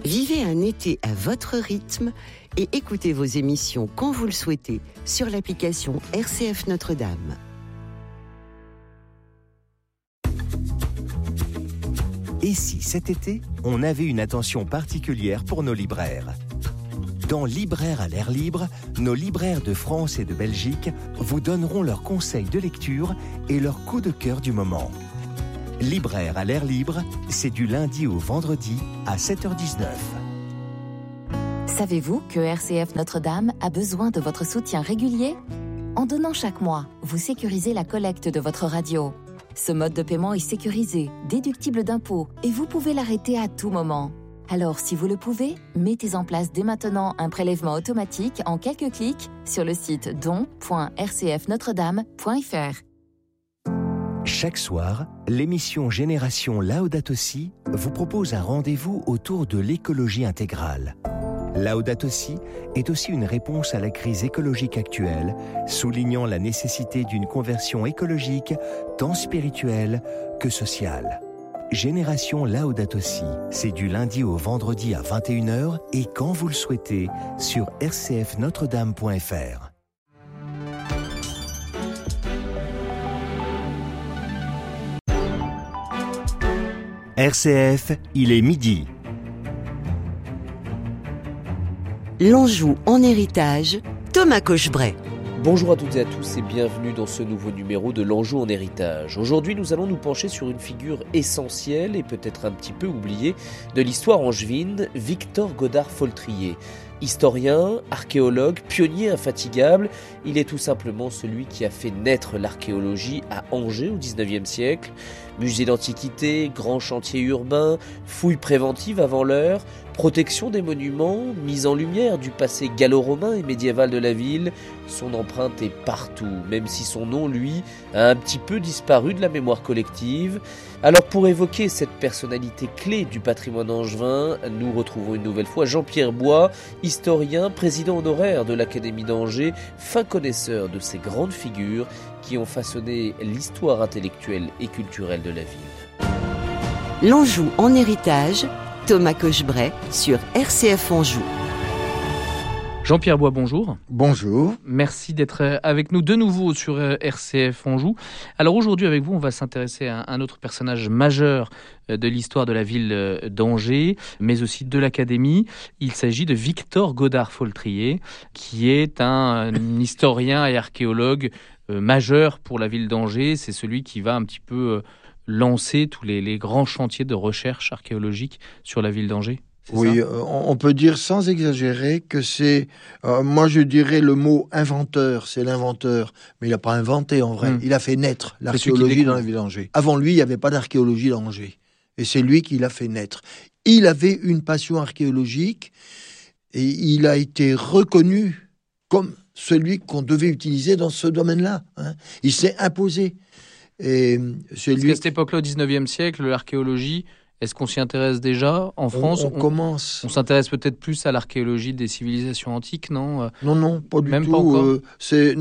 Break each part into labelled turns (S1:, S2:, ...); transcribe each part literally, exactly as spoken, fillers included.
S1: Vivez un été à votre rythme et écoutez vos émissions quand vous le souhaitez sur l'application R C F Notre-Dame.
S2: Et si cet été, on avait une attention particulière pour nos libraires ? Dans Libraires à l'air libre, nos libraires de France et de Belgique vous donneront leurs conseils de lecture et leurs coups de cœur du moment. Libraires à l'air libre, c'est du lundi au vendredi à sept heures dix-neuf.
S3: Savez-vous que R C F Notre-Dame a besoin de votre soutien régulier ? En donnant chaque mois, vous sécurisez la collecte de votre radio. Ce mode de paiement est sécurisé, déductible d'impôts et vous pouvez l'arrêter à tout moment. Alors, si vous le pouvez, mettez en place dès maintenant un prélèvement automatique en quelques clics sur le site don point r c f notre dame point f r.
S2: Chaque soir, l'émission Génération Laudato Si vous propose un rendez-vous autour de l'écologie intégrale. Laudato Si est aussi une réponse à la crise écologique actuelle, soulignant la nécessité d'une conversion écologique tant spirituelle que sociale. Génération Laudato Si, c'est du lundi au vendredi à vingt et une heures et quand vous le souhaitez sur r c f notre dame point f r. R C F, il est midi.
S1: L'Anjou en héritage, Thomas Cochebray.
S4: Bonjour à toutes et à tous et bienvenue dans ce nouveau numéro de l'Anjou en héritage. Aujourd'hui, nous allons nous pencher sur une figure essentielle et peut-être un petit peu oubliée de l'histoire angevine, Victor Godard-Foltrier. Historien, archéologue, pionnier infatigable, il est tout simplement celui qui a fait naître l'archéologie à Angers au dix-neuvième siècle. Musée d'antiquité, grand chantier urbain, fouilles préventives avant l'heure, protection des monuments, mise en lumière du passé gallo-romain et médiéval de la ville, son empreinte est partout, même si son nom, lui, a un petit peu disparu de la mémoire collective. Alors pour évoquer cette personnalité clé du patrimoine angevin, nous retrouvons une nouvelle fois Jean-Pierre Bois, historien, président honoraire de l'Académie d'Angers, fin connaisseur de ces grandes figures qui ont façonné l'histoire intellectuelle et culturelle de la ville.
S1: L'Anjou en héritage, Thomas Cochebray sur R C F Anjou.
S5: Jean-Pierre Bois, bonjour.
S6: Bonjour.
S5: Merci d'être avec nous de nouveau sur R C F Anjou. Alors aujourd'hui avec vous, on va s'intéresser à un autre personnage majeur de l'histoire de la ville d'Angers, mais aussi de l'Académie. Il s'agit de Victor Godard-Foltrier, qui est un historien et archéologue majeur pour la ville d'Angers. C'est celui qui va un petit peu lancer tous les, les grands chantiers de recherche archéologique sur la ville d'Angers. C'est
S6: oui,
S5: ça?
S6: euh, on peut dire sans exagérer que c'est, euh, moi je dirais le mot inventeur, c'est l'inventeur, mais il n'a pas inventé en vrai, mmh. il a fait naître l'archéologie dans la ville d'Angers. Avant lui, il n'y avait pas d'archéologie dans Angers, et c'est lui qui l'a fait naître. Il avait une passion archéologique, et il a été reconnu comme celui qu'on devait utiliser dans ce domaine-là. Hein. Il s'est imposé. Et c'est
S5: Parce
S6: lui...
S5: qu'à cette époque-là, au dix-neuvième siècle, l'archéologie... Est-ce qu'on s'y intéresse déjà en France?
S6: On, on, on commence.
S5: On s'intéresse peut-être plus à l'archéologie des civilisations antiques, non?
S6: Non, non, pas du
S5: Même
S6: tout.
S5: Pas encore.
S6: Euh, c'est,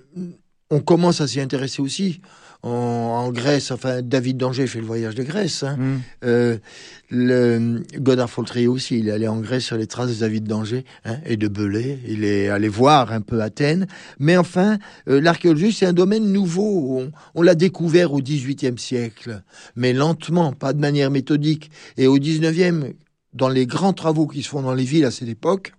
S6: on commence à s'y intéresser aussi. En, en Grèce, enfin, David d'Angers fait le voyage de Grèce. Hein. Mm. Euh, le, Godard-Foltrier aussi, il est allé en Grèce sur les traces de David d'Angers hein, et de Belay. Il est allé voir un peu Athènes. Mais enfin, euh, l'archéologie, c'est un domaine nouveau. On, on l'a découvert au dix-huitième siècle, mais lentement, pas de manière méthodique. Et au dix-neuvième, dans les grands travaux qui se font dans les villes à cette époque,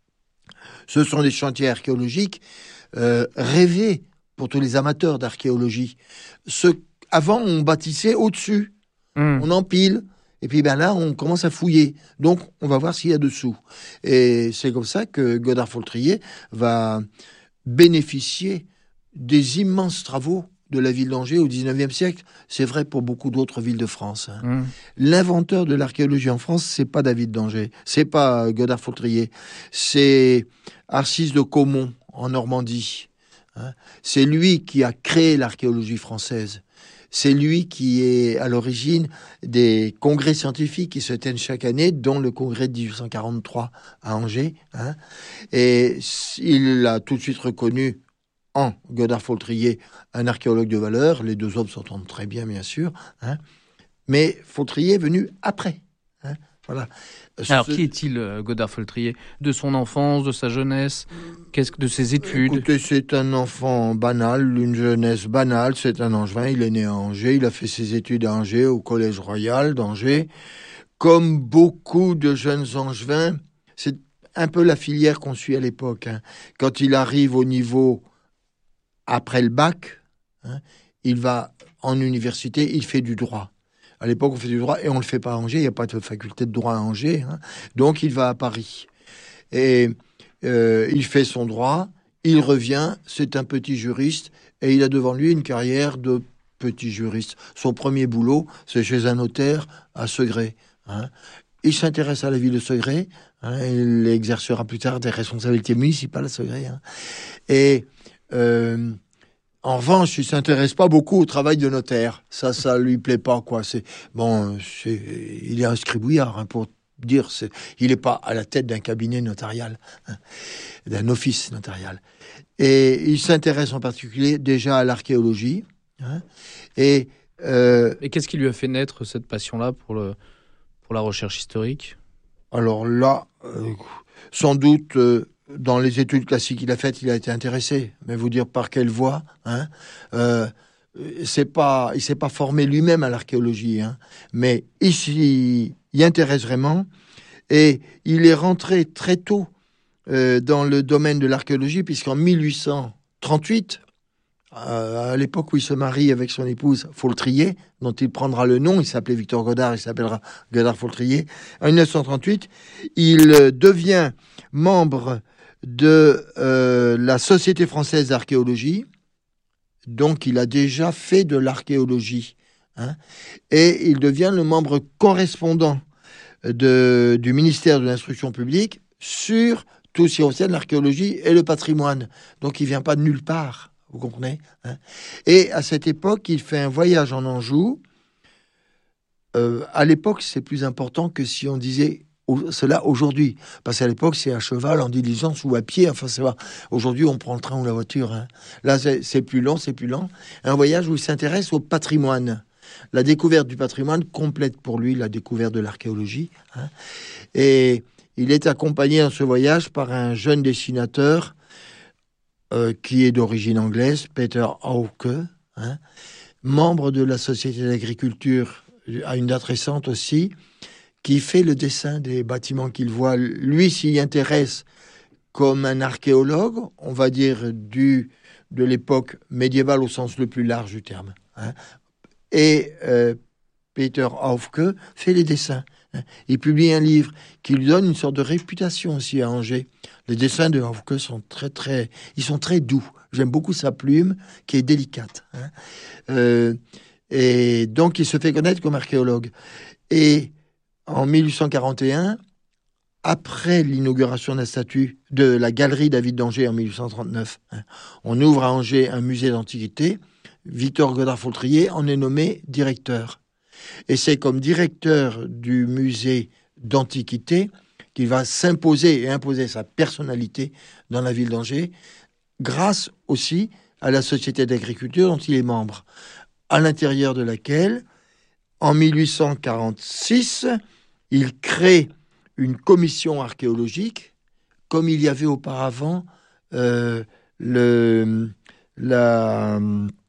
S6: ce sont des chantiers archéologiques euh, rêvés pour tous les amateurs d'archéologie. Ce, avant, on bâtissait au-dessus, mmh. on empile, et puis ben là, on commence à fouiller. Donc, on va voir s'il y a dessous. Et c'est comme ça que Godard-Foltrier va bénéficier des immenses travaux de la ville d'Angers au dix-neuvième siècle. C'est vrai pour beaucoup d'autres villes de France. Hein. Mmh. L'inventeur de l'archéologie en France, c'est pas David d'Angers, c'est pas Godard-Foltrier, c'est Arcis de Caumont, en Normandie. C'est lui qui a créé l'archéologie française. C'est lui qui est à l'origine des congrès scientifiques qui se tiennent chaque année, dont le congrès de dix-huit cent quarante-trois à Angers. Hein. Et il l'a tout de suite reconnu en Godard-Foltrier, un archéologue de valeur. Les deux hommes s'entendent très bien, bien sûr. Hein. Mais Foltrier est venu après. Hein. Voilà.
S5: Alors,
S6: Ce...
S5: qui est-il, Godard Foltrier? De son enfance, de sa jeunesse, qu'est-ce que de ses études?
S6: Écoutez, c'est un enfant banal, une jeunesse banale. C'est un Angevin. Il est né à Angers. Il a fait ses études à Angers, au Collège Royal d'Angers. Comme beaucoup de jeunes Angevins, c'est un peu la filière qu'on suit à l'époque. Hein. Quand il arrive au niveau après le bac, hein, il va en université, il fait du droit. À l'époque, on fait du droit et on ne le fait pas à Angers. Il n'y a pas de faculté de droit à Angers. Hein. Donc, il va à Paris. Et euh, il fait son droit. Il revient. C'est un petit juriste. Et il a devant lui une carrière de petit juriste. Son premier boulot, c'est chez un notaire à Segré. Hein. Il s'intéresse à la ville de Segré. Hein. Il exercera plus tard des responsabilités municipales à Segré. Hein. Et... Euh, En revanche, il s'intéresse pas beaucoup au travail de notaire. Ça, ça lui plaît pas, quoi. C'est bon, c'est, il est un scribouillard, hein, pour dire. C'est, il est pas à la tête d'un cabinet notarial, hein, d'un office notarial. Et il s'intéresse en particulier déjà à l'archéologie. Hein, et, euh,
S5: et qu'est-ce qui lui a fait naître cette passion-là pour le pour la recherche historique?
S6: Alors là, euh, sans doute. Euh, Dans les études classiques qu'il a faites, il a été intéressé. Mais vous dire par quelle voie, hein, euh, c'est pas, il s'est pas formé lui-même à l'archéologie, hein, mais il s'y il intéresse vraiment. Et il est rentré très tôt euh, dans le domaine de l'archéologie, puisqu'en mille huit cent trente-huit, euh, à l'époque où il se marie avec son épouse Foltrier, dont il prendra le nom, il s'appelait Victor Godard, il s'appellera Godard Foltrier, en mille neuf cent trente-huit, il devient membre de euh, la Société française d'archéologie, donc il a déjà fait de l'archéologie, hein, et il devient le membre correspondant de, du ministère de l'Instruction publique sur tout ce qui concerne l'archéologie et le patrimoine. Donc il vient pas de nulle part, vous comprenez, hein. Et à cette époque, il fait un voyage en Anjou. Euh, à l'époque, c'est plus important que si on disait cela aujourd'hui, parce qu'à l'époque c'est à cheval, en diligence ou à pied. Enfin, c'est vrai. Aujourd'hui on prend le train ou la voiture. Hein. Là c'est, c'est plus long, c'est plus lent. Un voyage où il s'intéresse au patrimoine. La découverte du patrimoine complète pour lui la découverte de l'archéologie. Hein. Et il est accompagné dans ce voyage par un jeune dessinateur euh, qui est d'origine anglaise, Peter Hauke, hein, membre de la Société d'agriculture à une date récente aussi, qui fait le dessin des bâtiments qu'il voit. Lui s'y intéresse comme un archéologue, on va dire du, de l'époque médiévale au sens le plus large du terme. Hein. Et euh, Peter Hauke fait les dessins. Hein. Il publie un livre qui lui donne une sorte de réputation aussi à Angers. Les dessins de Hauke sont très, très, ils sont très doux. J'aime beaucoup sa plume qui est délicate. Hein. Euh, et donc, il se fait connaître comme archéologue. Et en mille huit cent quarante et un, après l'inauguration de la statue de la galerie David d'Angers en mille huit cent trente-neuf, hein, on ouvre à Angers un musée d'antiquité. Victor Godard Foltrier en est nommé directeur. Et c'est comme directeur du musée d'antiquité qu'il va s'imposer et imposer sa personnalité dans la ville d'Angers, grâce aussi à la Société d'agriculture dont il est membre, à l'intérieur de laquelle, en mille huit cent quarante-six, il crée une commission archéologique, comme il y avait auparavant euh, le, la,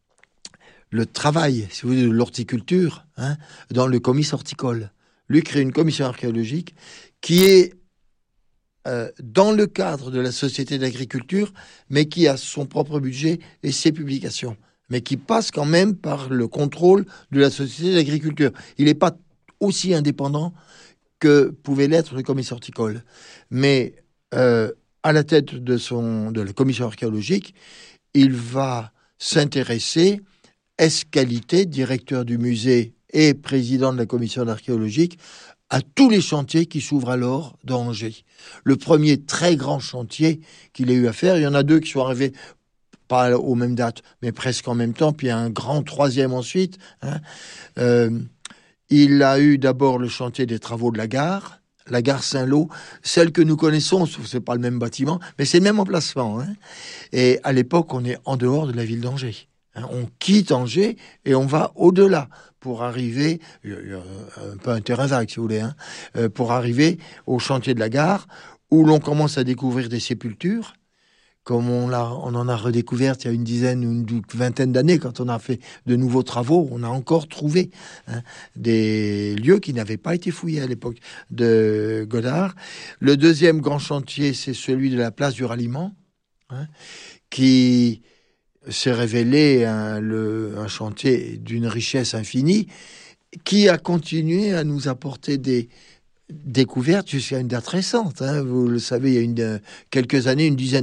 S6: le travail, si vous voulez, de l'horticulture, hein, dans le comice horticole. Lui crée une commission archéologique qui est euh, dans le cadre de la Société d'agriculture, mais qui a son propre budget et ses publications, mais qui passe quand même par le contrôle de la Société d'agriculture. Il n'est pas aussi indépendant que pouvait l'être le comice horticole. Mais euh, à la tête de, son, de la commission archéologique, il va s'intéresser, ès qualité, directeur du musée et président de la commission archéologique, à tous les chantiers qui s'ouvrent alors dans Angers. Le premier très grand chantier qu'il ait eu à faire, il y en a deux qui sont arrivés pas aux mêmes dates, mais presque en même temps, puis un grand troisième ensuite. Hein. Euh, il a eu d'abord le chantier des travaux de la gare, la gare Saint-Lô, celle que nous connaissons, sauf que c'est pas le même bâtiment, mais c'est le même emplacement. Hein. Et à l'époque, on est en dehors de la ville d'Angers. Hein, on quitte Angers et on va au-delà pour arriver, un peu un terrain vague si vous voulez, hein, pour arriver au chantier de la gare où l'on commence à découvrir des sépultures, comme on, l'a, on en a redécouvert il y a une dizaine ou une vingtaine d'années quand on a fait de nouveaux travaux. On a encore trouvé hein, des lieux qui n'avaient pas été fouillés à l'époque de Godard. Le deuxième grand chantier, c'est celui de la place du Ralliement, hein, qui s'est révélé un, le, un chantier d'une richesse infinie, qui a continué à nous apporter des découvertes jusqu'à une date récente. Hein. Vous le savez, il y a une, quelques années, une dizaine